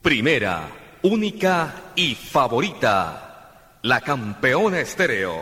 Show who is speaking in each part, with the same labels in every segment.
Speaker 1: Primera, única y favorita. La Campeona Estéreo.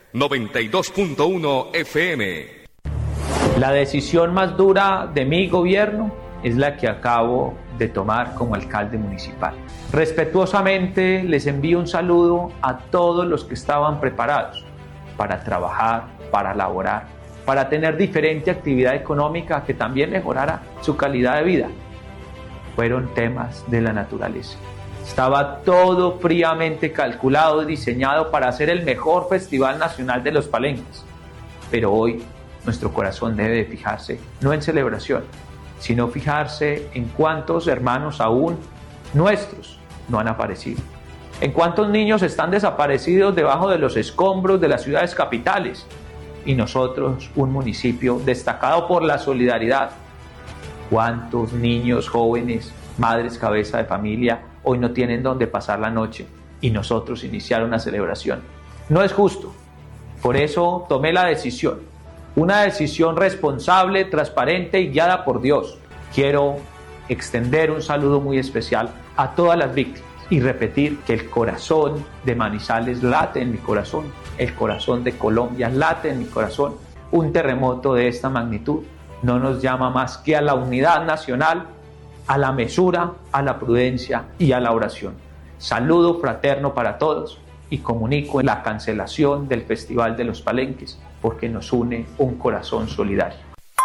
Speaker 1: 92.1 FM.
Speaker 2: La decisión más dura de mi gobierno es la que acabo de tomar como alcalde municipal. Respetuosamente les envío un saludo a todos los que estaban preparados para trabajar, para laborar, para tener diferente actividad económica que también mejorara su calidad de vida. Fueron temas de la naturaleza. Estaba todo fríamente calculado y diseñado para hacer el mejor Festival Nacional de los Palenques. Pero hoy nuestro corazón debe de fijarse no en celebración, sino fijarse en cuántos hermanos aún nuestros no han aparecido. En cuántos niños están desaparecidos debajo de los escombros de las ciudades capitales. Y nosotros, un municipio destacado por la solidaridad. Cuántos niños, jóvenes, madres, cabeza de familia, hoy no tienen dónde pasar la noche y nosotros iniciar una celebración. No es justo. Por eso tomé la decisión. Una decisión responsable, transparente y guiada por Dios. Quiero extender un saludo muy especial a todas las víctimas y repetir que el corazón de Manizales late en mi corazón. El corazón de Colombia late en mi corazón. Un terremoto de esta magnitud no nos llama más que a la unidad nacional, a la mesura, a la prudencia y a la oración. Saludo fraterno para todos y comunico la cancelación del Festival de los Palenques porque nos une un corazón solidario.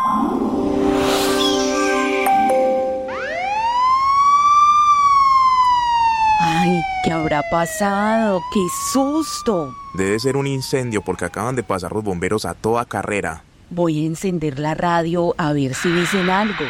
Speaker 3: ¡Ay! ¿Qué habrá pasado? ¡Qué susto!
Speaker 4: Debe ser un incendio porque acaban de pasar los bomberos a toda carrera.
Speaker 3: Voy a encender la radio a ver si dicen algo.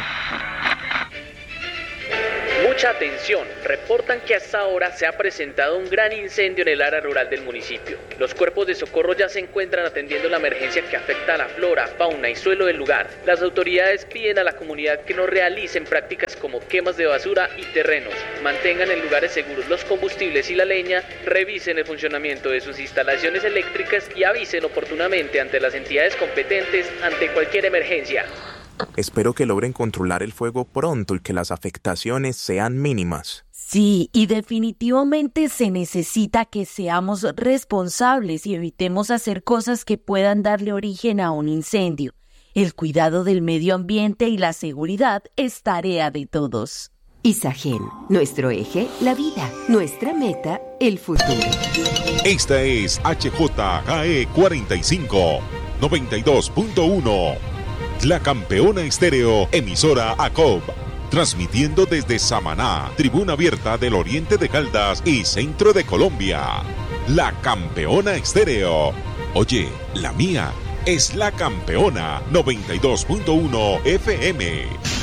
Speaker 5: Mucha atención, reportan que hasta ahora se ha presentado un gran incendio en el área rural del municipio. Los cuerpos de socorro ya se encuentran atendiendo la emergencia que afecta a la flora, fauna y suelo del lugar. Las autoridades piden a la comunidad que no realicen prácticas como quemas de basura y terrenos, mantengan en lugares seguros los combustibles y la leña, revisen el funcionamiento de sus instalaciones eléctricas y avisen oportunamente ante las entidades competentes ante cualquier emergencia.
Speaker 4: Espero que logren controlar el fuego pronto y que las afectaciones sean mínimas.
Speaker 3: Sí, y definitivamente se necesita que seamos responsables y evitemos hacer cosas que puedan darle origen a un incendio. El cuidado del medio ambiente y la seguridad es tarea de todos.
Speaker 6: Isagen, nuestro eje, la vida, nuestra meta, el futuro.
Speaker 7: Esta es HJKE 45, 92.1. La Campeona Estéreo, emisora ACOB, transmitiendo desde Samaná, tribuna abierta del oriente de Caldas y centro de Colombia. La Campeona Estéreo. Oye, la mía es La Campeona 92.1 FM.